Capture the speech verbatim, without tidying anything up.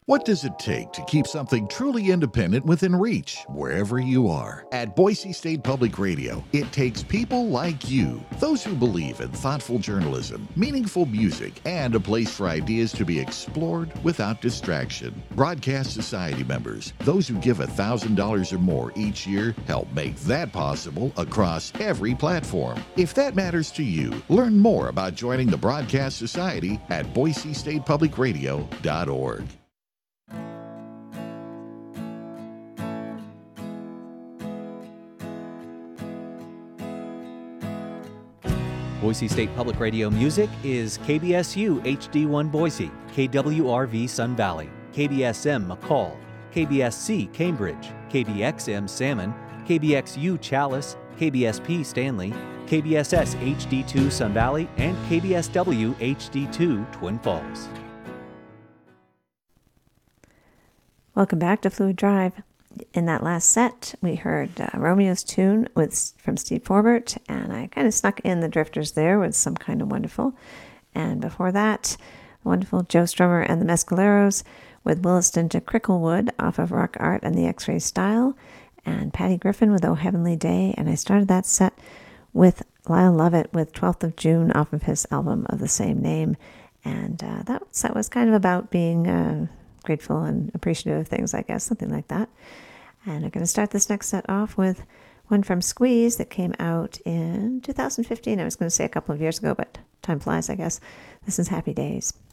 What does it take to keep something truly independent within reach, wherever you are? At Boise State Public Radio, it takes people like you, those who believe in thoughtful journalism, meaningful music, and a place for ideas to be explored without distraction. Broadcast Society members, those who give one thousand dollars or more each year, help make that possible across every platform. If that matters to you, learn more about joining the Broadcast Society at boise state public radio dot org. Boise State Public Radio music is K B S U H D one Boise, K W R V Sun Valley, K B S M McCall, K B S C Cambridge, K B X M Salmon, K B X U Chalice, K B S P Stanley, K B S S H D two Sun Valley, and K B S W H D two Twin Falls. Welcome back to Fluid Drive. In that last set, we heard uh, Romeo's Tune with from Steve Forbert, and I kind of snuck in the Drifters there with Some Kind of Wonderful. And before that, wonderful Joe Strummer and the Mescaleros with Williston to Cricklewood off of Rock Art and the X-Ray Style, and Patty Griffin with Oh Heavenly Day. And I started that set with Lyle Lovett with twelfth of June off of his album of the same name. And uh, that set was kind of about being uh, grateful and appreciative of things, I guess, something like that. And I'm going to start this next set off with one from Squeeze that came out in two thousand fifteen. I was going to say a couple of years ago, but time flies, I guess. This is Happy Days.